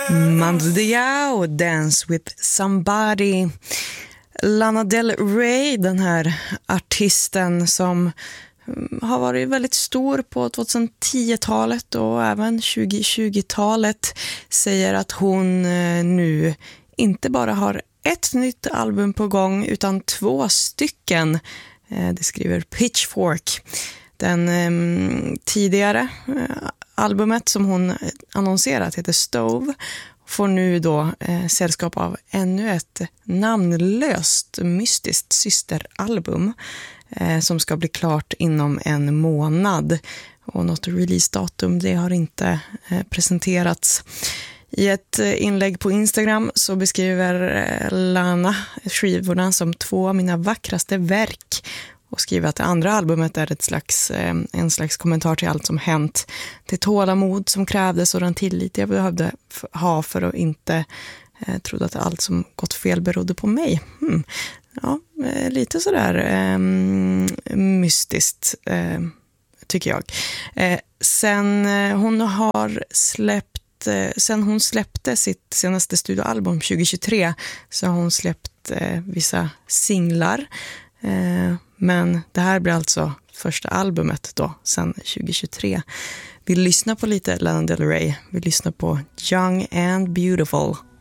Mando Diao, Dance with Somebody. Lana Del Rey, den här artisten som har varit väldigt stor på 2010-talet och även 2020-talet, säger att hon nu inte bara har ett nytt album på gång utan 2 stycken. Det skriver Pitchfork. Den tidigare albumet som hon annonserat heter Stove, får nu då sällskap av ännu ett namnlöst mystiskt systeralbum som ska bli klart inom en månad. Och något releasedatum, det har inte presenterats. I ett inlägg på Instagram så beskriver Lana skivorna som 2 av mina vackraste verk och skriver att det andra albumet är en slags kommentar till allt som hänt. Det tålamod som krävdes och den tillit jag behövde ha för att inte trodde att allt som gått fel berodde på mig. Ja, lite sådär mystiskt tycker jag. Sen hon släppte sitt senaste studioalbum 2023 så har hon släppt vissa singlar. Men det här blir alltså första albumet då, sen 2023. Vi lyssnar på lite Lana Del Rey. Vi lyssnar på Young and Beautiful.